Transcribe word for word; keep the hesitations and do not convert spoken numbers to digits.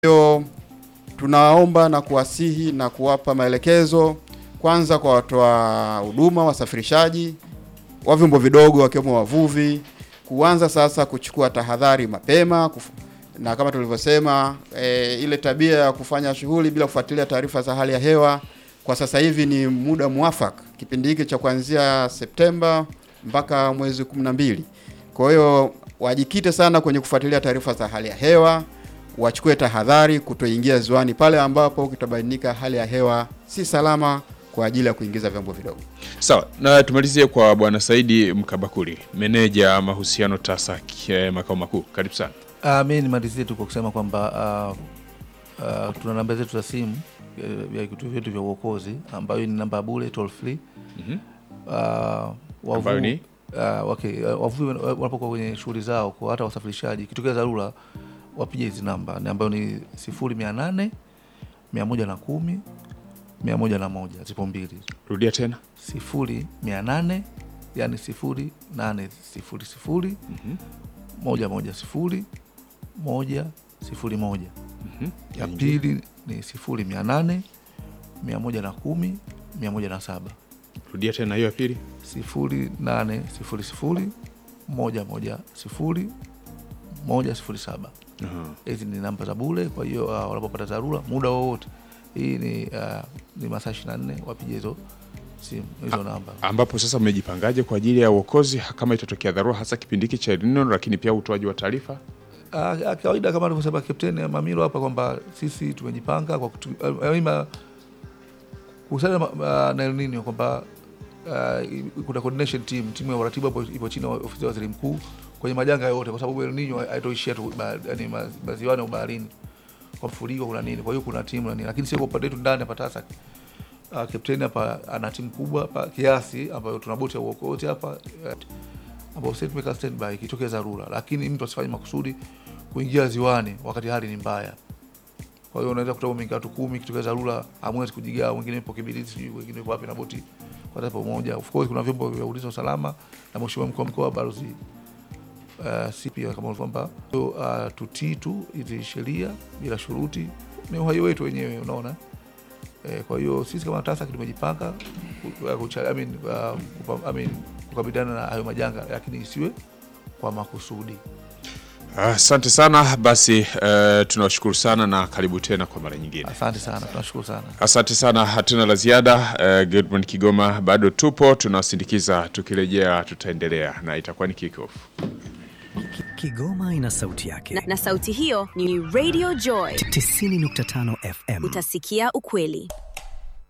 Yo, tunaomba na kuwasihi na kuwapa maelekezo kwanza kwa watoa huduma, wasafirishaji wa vyombo vidogo wakiwemo wavuvi, kuanza sasa kuchukua tahadhari mapema kufu, na kama tulivyosema e, ile tabia ya kufanya shughuli bila kufuatilia taarifa za hali ya hewa kwa sasa hivi ni muda muafaka, kipindi hiki cha kuanzia Septemba mpaka mwezi kumi na mbili. Kwa hiyo wajikite sana kwenye kufuatilia taarifa za hali ya hewa, wachukue tahadhari kutoingia ziwani pale ambapo kitabainika hali ya hewa si salama kwa ajili ya kuingiza vyombo vidogo. Sawa, na tumalizie kwa Bwana Saidi Mkabakuri, meneja mahusiano TASAC makao makuu. Karibu sana. Ah, mimi nimalizie tu kwa kusema kwamba uh, uh, tuna namba zetu za simu ya vituo vyetu vya uokozi ambayo ni namba bure toll free. Mhm. Uh, wavu ni uh, okay, uh, wavu wanapokuwa kwenye shughuli zao, kwa hata wasafirishaji kitokea dharura wapige hizi namba ambayo ni sifuri mia nane mia moja na kumi mia moja na moja, zipo mbili. Rudia tena. sifuri mia nane yani sifuri nane sifuri sifuri Mhm. moja moja sifuri moja sifuri moja. Mhm. Ya pili ni sifuri mia nane mia moja na kumi mia moja na saba. Rudia tena hiyo ya pili. sifuri nane sifuri sifuri moja moja sifuri moja sifuri saba. Aha. Hizi ni namba za bure, kwa hiyo uh, wanapopata dharura muda wowote, hii ni uh, ni masaa ishirini na nne wapige hizo simu hizo namba. Ambapo sasa mmejipangaje kwa ajili ya uokozi kama itatokea dharura, hasa kipindi hiki cha El Nino, lakini pia utoaji wa taarifa? Uh, kawaida kama alivyosema Kapteni Mamilo hapa kwamba sisi tumejipanga kwa kuima kusana uh, na El Nino kwamba uh, kuna coordination team, timu ya uratibu hapo ipo chini ya ofisi ya waziri mkuu kwenye majanga yote, kwa sababu El Nino haitoishia tu yani maziwani au baharini kwa mfuriko kuna nini. Kwa hiyo kuna timu na nini, lakini sio kwa upande wetu ndani hapa TASAC. Uh, Kapteni hapa ana timu kubwa hapa kiasi ambayo tuna boti ya uokozi hapa uh, ambao sisi tumeka standby kitokea dharura, lakini mtu asifanye makusudi kuingia ziwani wakati hali ni mbaya. Kwa hiyo unaweza kutoa mingi watu kumi kitokea dharura, hamwezi kujigaa, wengine ipo Kibirizi, wengine ipo wapi na boti kwa sababu moja. Of course kuna vyombo vya ulinzi usalama na mheshimiwa mkuu wa mkoa balozi uh, C P kama kwamba uh, tutii tu hizi sheria bila shuruti, ni uhai wetu wenyewe, unaona. Eh, kwa hiyo sisi kama TASAC tumejipanga uh, I mean uh, I mean kukabiliana na hayo majanga, lakini isiwe kwa makusudi. Asante uh, sana. Basi uh, tunawashukuru sana na karibu tena kwa mara nyingine. Asante sana, tunashukuru sana. Asante sana, hatuna la ziada. Uh, Good Morning Kigoma bado tupo, tunasindikiza, tukirejea tutaendelea na itakuwa ni kick off. Kigoma ina sauti yake. Na, na sauti hiyo ni Radio Joy tisini nukta tano F M. Utasikia ukweli.